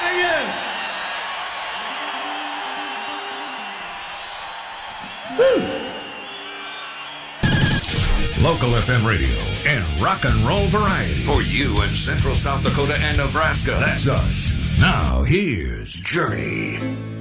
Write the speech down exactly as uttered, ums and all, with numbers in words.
Local F M radio and rock and roll variety for you in Central South Dakota and Nebraska. That's us. Now here's Journey.